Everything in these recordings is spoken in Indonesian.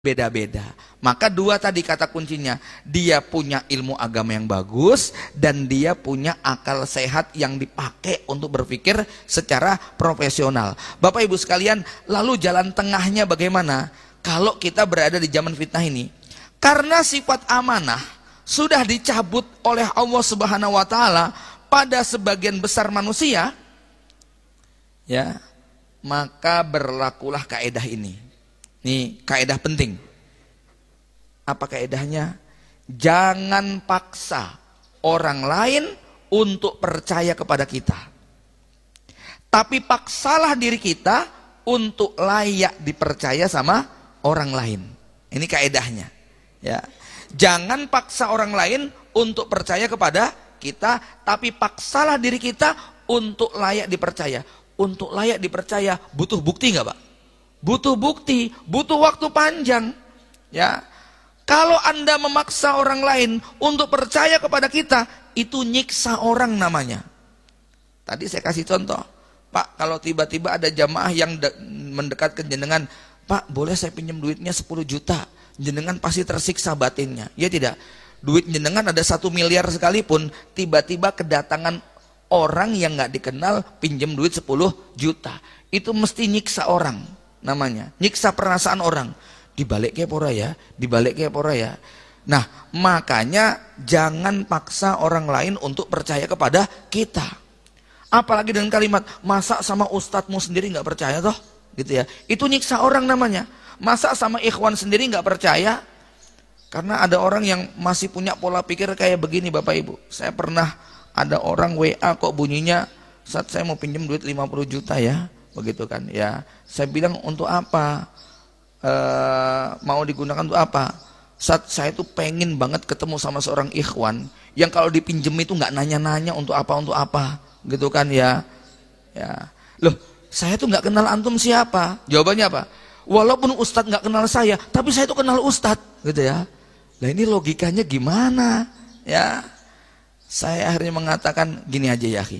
beda-beda. Maka dua tadi kata kuncinya, dia punya ilmu agama yang bagus dan dia punya akal sehat yang dipakai untuk berpikir secara profesional. Bapak Ibu sekalian, lalu jalan tengahnya bagaimana kalau kita berada di zaman fitnah ini? Karena sifat amanah sudah dicabut oleh Allah Subhanahu wa taala pada sebagian besar manusia, ya, maka berlakulah kaedah ini. Nih kaedah penting. Apa kaedahnya? Jangan paksa orang lain untuk percaya kepada kita, tapi paksalah diri kita untuk layak dipercaya sama orang lain. Ini kaedahnya, ya. Jangan paksa orang lain untuk percaya kepada kita, tapi paksalah diri kita untuk layak dipercaya. Untuk layak dipercaya butuh bukti nggak, Pak? Butuh bukti, butuh waktu panjang, ya. Kalau Anda memaksa orang lain untuk percaya kepada kita, itu nyiksa orang namanya. Tadi saya kasih contoh, Pak, kalau tiba-tiba ada jamaah yang mendekat ke jenengan, Pak, boleh saya pinjam duitnya 10 juta, jenengan pasti tersiksa batinnya, ya tidak? Duit jenengan ada 1 miliar sekalipun, tiba-tiba kedatangan orang yang nggak dikenal pinjam duit 10 juta, itu mesti nyiksa orang. Namanya nyiksa perasaan orang. Dibalik kayak pora ya, dibalik kayak pora ya. Nah, makanya jangan paksa orang lain untuk percaya kepada kita. Apalagi dengan kalimat, masa sama ustadzmu sendiri nggak percaya toh, gitu ya. Itu nyiksa orang namanya. Masa sama ikhwan sendiri nggak percaya? Karena ada orang yang masih punya pola pikir kayak begini, Bapak Ibu. Saya pernah ada orang WA kok bunyinya, saat saya mau pinjam duit 50 juta ya. Begitu kan ya, saya bilang untuk apa, mau digunakan untuk apa? Saat saya tuh pengen banget ketemu sama seorang ikhwan yang kalau dipinjem itu nggak nanya-nanya untuk apa, gitu kan ya. Ya, loh, saya tuh nggak kenal antum siapa? Jawabannya apa? Walaupun ustadz nggak kenal saya, tapi saya tuh kenal ustadz, gitu ya. Nah ini logikanya gimana? Ya, saya akhirnya mengatakan gini aja ya, akhi.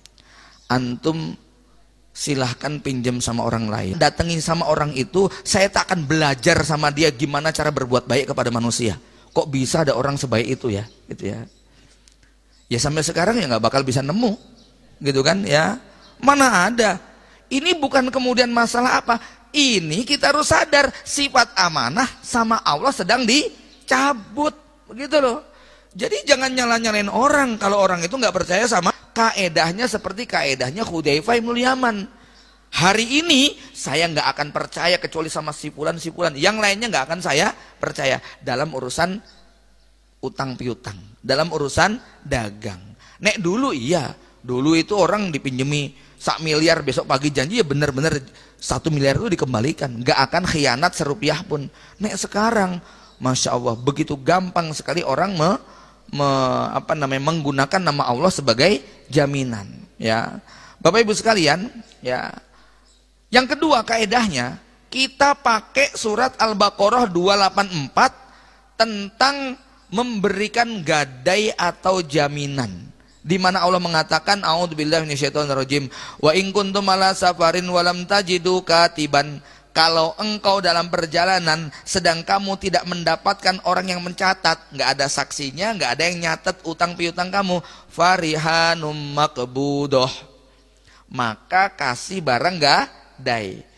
Antum silahkan pinjam sama orang lain, datengin sama orang itu, saya tak akan belajar sama dia gimana cara berbuat baik kepada manusia. Kok bisa ada orang sebaik itu ya, gitu ya. Ya sampai sekarang ya nggak bakal bisa nemu, gitu kan ya. Mana ada. Ini bukan kemudian masalah apa, ini kita harus sadar sifat amanah sama Allah sedang dicabut, begitu loh. Jadi jangan nyala-nyalain orang kalau orang itu nggak percaya sama kaedahnya seperti kaedahnya Hudzaifah bin Yaman. Hari ini saya nggak akan percaya kecuali sama sipulan-sipulan. Yang lainnya nggak akan saya percaya dalam urusan utang piutang, dalam urusan dagang. Nek dulu iya, dulu itu orang dipinjemi 1 miliar besok pagi janji ya benar-benar 1 miliar itu dikembalikan, nggak akan khianat serupiah pun. Nek sekarang, masya Allah, begitu gampang sekali orang menggunakan nama Allah sebagai jaminan, ya. Bapak Ibu sekalian, ya. Yang kedua kaedahnya, kita pakai surat Al-Baqarah 284 tentang memberikan gadai atau jaminan, di mana Allah mengatakan a'udzubillahi minasyaitonirrajim wa in kuntum ala safarin walam tajidu katiban. Kalau engkau dalam perjalanan sedang kamu tidak mendapatkan orang yang mencatat, nggak ada saksinya, nggak ada yang nyatet utang piutang kamu, farihanum maqbudoh, maka kasih barang gadai.